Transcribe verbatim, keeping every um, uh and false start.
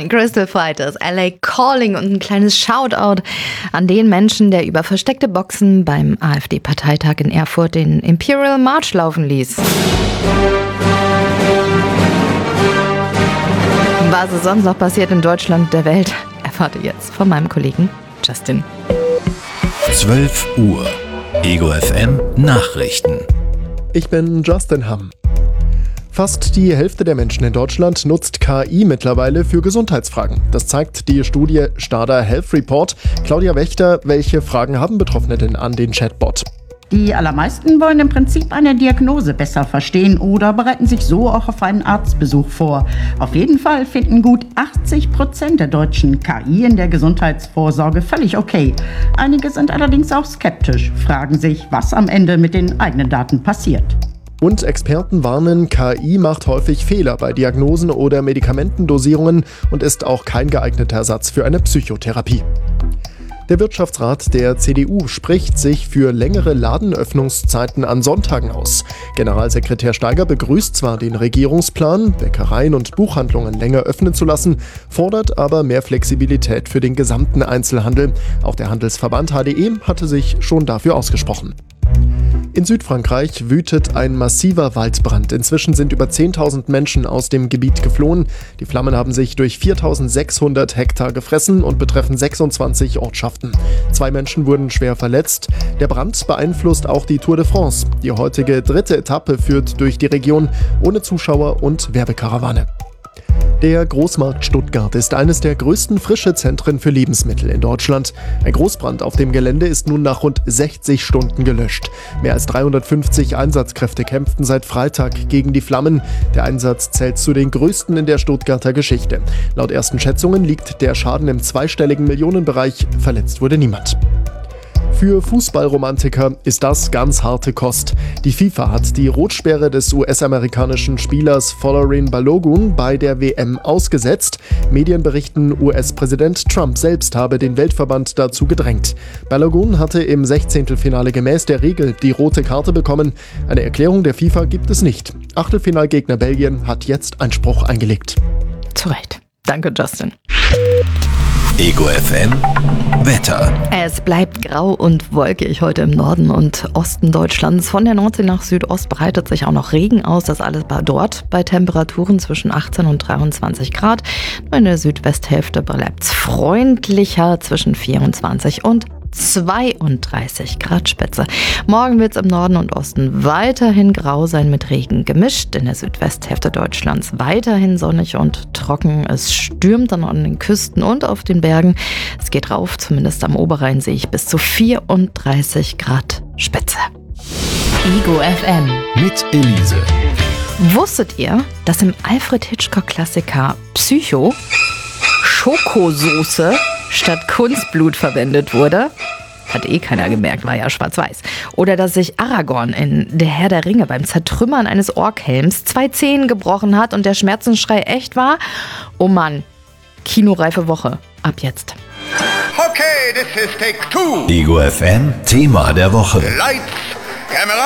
Town, Crystal Fighters, L A Calling und ein kleines Shoutout an den Menschen, der über versteckte Boxen beim AfD-Parteitag in Erfurt den Imperial March laufen ließ. Was ist sonst noch passiert in Deutschland, der Welt, erfahrt ihr jetzt von meinem Kollegen Justin. zwölf Uhr. Ego F M Nachrichten. Ich bin Justin Hamm. Fast die Hälfte der Menschen in Deutschland nutzt K I mittlerweile für Gesundheitsfragen. Das zeigt die Studie Stada Health Report. Claudia Wächter, welche Fragen haben Betroffene denn an den Chatbot? Die allermeisten wollen im Prinzip eine Diagnose besser verstehen oder bereiten sich so auch auf einen Arztbesuch vor. Auf jeden Fall finden gut achtzig Prozent der Deutschen K I in der Gesundheitsvorsorge völlig okay. Einige sind allerdings auch skeptisch, fragen sich, was am Ende mit den eigenen Daten passiert. Und Experten warnen, K I macht häufig Fehler bei Diagnosen oder Medikamentendosierungen und ist auch kein geeigneter Ersatz für eine Psychotherapie. Der Wirtschaftsrat der C D U spricht sich für längere Ladenöffnungszeiten an Sonntagen aus. Generalsekretär Steiger begrüßt zwar den Regierungsplan, Bäckereien und Buchhandlungen länger öffnen zu lassen, fordert aber mehr Flexibilität für den gesamten Einzelhandel. Auch der Handelsverband H D E hatte sich schon dafür ausgesprochen. In Südfrankreich wütet ein massiver Waldbrand. Inzwischen sind über zehntausend Menschen aus dem Gebiet geflohen. Die Flammen haben sich durch viertausendsechshundert Hektar gefressen und betreffen sechsundzwanzig Ortschaften. Zwei Menschen wurden schwer verletzt. Der Brand beeinflusst auch die Tour de France. Die heutige dritte Etappe führt durch die Region ohne Zuschauer und Werbekarawane. Der Großmarkt Stuttgart ist eines der größten Frischezentren für Lebensmittel in Deutschland. Ein Großbrand auf dem Gelände ist nun nach rund sechzig Stunden gelöscht. Mehr als dreihundertfünfzig Einsatzkräfte kämpften seit Freitag gegen die Flammen. Der Einsatz zählt zu den größten in der Stuttgarter Geschichte. Laut ersten Schätzungen liegt der Schaden im zweistelligen Millionenbereich. Verletzt wurde niemand. Für Fußballromantiker ist das ganz harte Kost. Die FIFA hat die Rotsperre des U S-amerikanischen Spielers Folarin Balogun bei der W M ausgesetzt. Medien berichten, U S-Präsident Trump selbst habe den Weltverband dazu gedrängt. Balogun hatte im Sechzehntelfinale gemäß der Regel die rote Karte bekommen. Eine Erklärung der FIFA gibt es nicht. Achtelfinalgegner Belgien hat jetzt Einspruch eingelegt. Zu Recht. Danke, Justin. Ego F M Wetter. Es bleibt grau und wolkig heute im Norden und Osten Deutschlands. Von der Nordsee nach Südost breitet sich auch noch Regen aus. Das alles dort bei Temperaturen zwischen achtzehn und dreiundzwanzig Grad. Nur in der Südwesthälfte bleibt es freundlicher zwischen vierundzwanzig und zweiunddreißig Grad Spitze. Morgen wird es im Norden und Osten weiterhin grau sein mit Regen gemischt. In der Südwesthälfte Deutschlands weiterhin sonnig und trocken. Es stürmt dann an den Küsten und auf den Bergen. Es geht rauf, zumindest am Oberrhein sehe ich bis zu vierunddreißig Grad Spitze. Ego F M Mit Elise. Wusstet ihr, dass im Alfred Hitchcock-Klassiker Psycho Schokosoße statt Kunstblut verwendet wurde? Hat eh keiner gemerkt, war ja schwarz-weiß. Oder dass sich Aragorn in Der Herr der Ringe beim Zertrümmern eines Orkhelms zwei Zehen gebrochen hat und der Schmerzensschrei echt war? Oh Mann, kinoreife Woche. Ab jetzt. Okay, this is take two. Ego F M Thema der Woche. Lights, Camera.